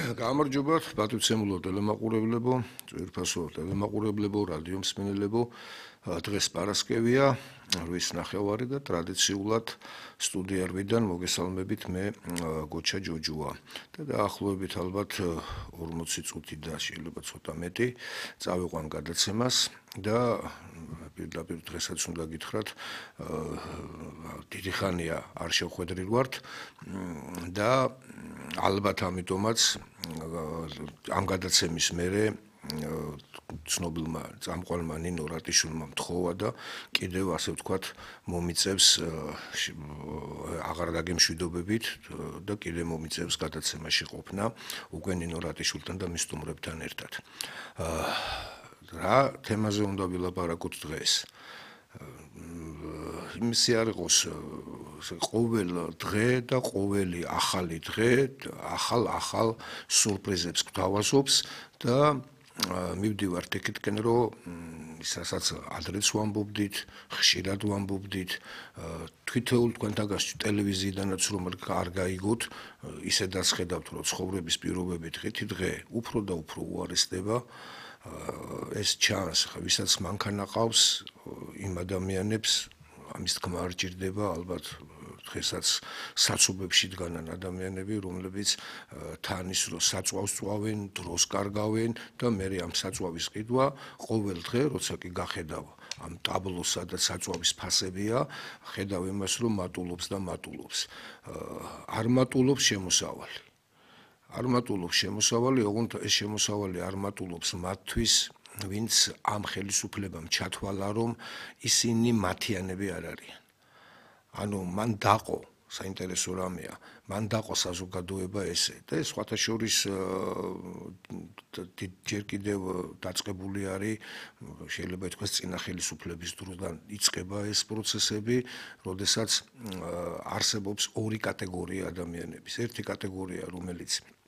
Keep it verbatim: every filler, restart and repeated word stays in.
გამარჯობა, პატივცემულო ტელემაყურებლებო, ძვირფასო ტელემაყურებლებო, რადიო მსმენელებო. დღეს პარასკევია, რვის ნახევარი და ტრადიციულად სტუდიარვიდან მოგესალმებით მე გოჩა ჯოჯუა. და დაახლოებით ალბათ ორმოცი წუთი და შეიძლება ცოტა მეტი წავიყვან გადაცემას და პირდაპირ დღესაც უნდა გითხრათ, დიდი ხანია არ შევხვედრილ ვართ და ალბათ ამიტომაც ამ გადაცემის მერე ცნობილმა წამყვანმა ნინო რატიშვილმა მთხოვა და კიდევ ასე ვთქვათ მომიწევს აღარ დაგემშვიდობებით და კიდევ მომიწევს გადაცემაში ყოფნა უკვე ნინო რატიშვილთან და მის სტუმრებთან ერთად. რა თემაზე უნდა ვილაპარაკოთ დღეს? იმისი არ იყოს ყოველ დღე და ყოველი ახალი დღე ახალ-ახალ სურპრიზებს გვთავაზობს და მივდივართ იქითკენ, რომ ისაც ადრეც ვამბობდით, ხშირად ვამბობდით, თვითეულ თქვენთაგანში ტელევიზიიდანაც რომ არ გაიგოთ, ისედაც ხედავთ, რომ ცხოვრების პირობები დღითი დღე უფრო და უფრო უარესდება. ეს ჩანს, ვისაც მანქანა ყავს, იმ ადამიანებს ამის თქმა არ ჭირდება, ალბათ დღესაც საცობებში დგანან ადამიანები, რომლებიც თანის რო საწვავს წვავენ, დროს კარგავენ და მე ამ საწვავის ყიდვა ყოველ დღე, როცა კი გახედავ ამ ტაბლოს, სადაც საწვავის ფასებია, ხედავ იმას, რომ მატულობს და მატულობს. არ მატულობს შემოსავალი. არ მატულობს შემოსავალი, ოღონდ ეს შემოსავალი არ მატულობს მათთვის, ვინც ამ ხელისუფლებამ ჩათვალა, რომ ისინი მათიანები არ არიან. ანუ მან დაყო, საინტერესო რამეა, მან დაყო საზოგადოება ესე და ეს სხვათა შორის ჯერ კიდევ დაწყებული არის, შეიძლება ითქვას წინა ხელისუფლების დროდან იწყება ეს პროცესები, როდესაც არსებობს ორი კატეგორია ადამიანების. ერთი კატეგორია, რომელიც